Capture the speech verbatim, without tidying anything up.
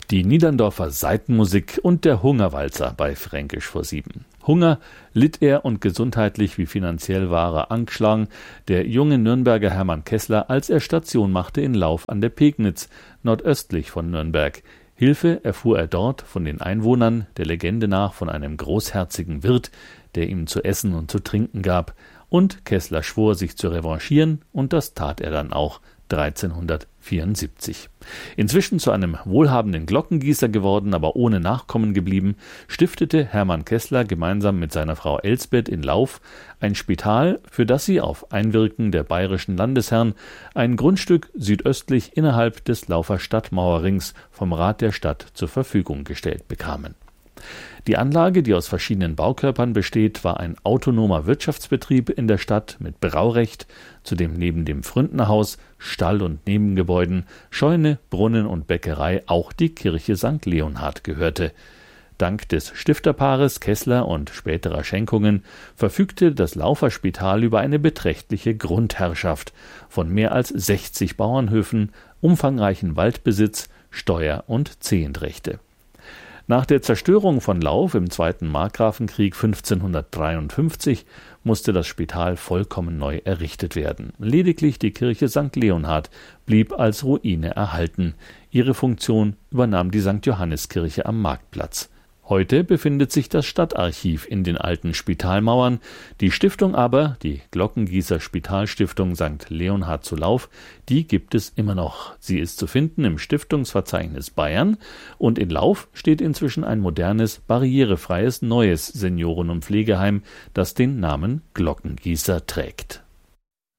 Die Niederndorfer Saitenmusik und der Hungerwalzer bei Fränkisch vor sieben. Hunger litt er und gesundheitlich wie finanziell war er angeschlagen, der junge Nürnberger Hermann Keßler, als er Station machte in Lauf an der Pegnitz, nordöstlich von Nürnberg. Hilfe erfuhr er dort von den Einwohnern, der Legende nach von einem großherzigen Wirt, der ihm zu essen und zu trinken gab. Und Keßler schwor, sich zu revanchieren, und das tat er dann auch dreizehnhundertvierundsiebzig. Inzwischen zu einem wohlhabenden Glockengießer geworden, aber ohne Nachkommen geblieben, stiftete Hermann Keßler gemeinsam mit seiner Frau Elsbeth in Lauf ein Spital, für das sie auf Einwirken der bayerischen Landesherren ein Grundstück südöstlich innerhalb des Laufer Stadtmauerrings vom Rat der Stadt zur Verfügung gestellt bekamen. Die Anlage, die aus verschiedenen Baukörpern besteht, war ein autonomer Wirtschaftsbetrieb in der Stadt mit Braurecht, zu dem neben dem Fründnerhaus, Stall und Nebengebäuden, Scheune, Brunnen und Bäckerei auch die Kirche Sankt Leonhard gehörte. Dank des Stifterpaares Keßler und späterer Schenkungen verfügte das Laufer Spital über eine beträchtliche Grundherrschaft von mehr als sechzig Bauernhöfen, umfangreichen Waldbesitz, Steuer- und Zehentrechte. Nach der Zerstörung von Lauf im Zweiten Markgrafenkrieg fünfzehnhundertdreiundfünfzig musste das Spital vollkommen neu errichtet werden. Lediglich die Kirche Sankt Leonhard blieb als Ruine erhalten. Ihre Funktion übernahm die Sankt Johanniskirche am Marktplatz. Heute befindet sich das Stadtarchiv in den alten Spitalmauern. Die Stiftung aber, die Glockengießer Spitalstiftung Sankt Leonhard zu Lauf, die gibt es immer noch. Sie ist zu finden im Stiftungsverzeichnis Bayern, und in Lauf steht inzwischen ein modernes, barrierefreies neues Senioren- und Pflegeheim, das den Namen Glockengießer trägt.